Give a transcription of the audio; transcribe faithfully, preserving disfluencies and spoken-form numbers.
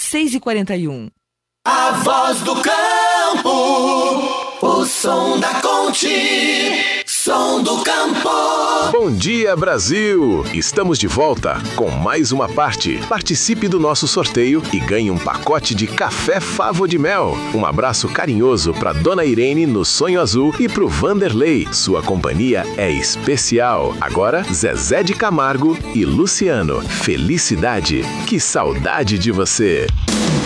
seis e quarenta e um. A voz do campo, o som da Conte, som do campo. Bom dia, Brasil! Estamos de volta com mais uma parte. Participe do nosso sorteio e ganhe um pacote de café Favo de Mel. Um abraço carinhoso para Dona Irene no Sonho Azul e pro Vanderlei. Sua companhia é especial. Agora, Zezé de Camargo e Luciano. Felicidade! Que saudade de você!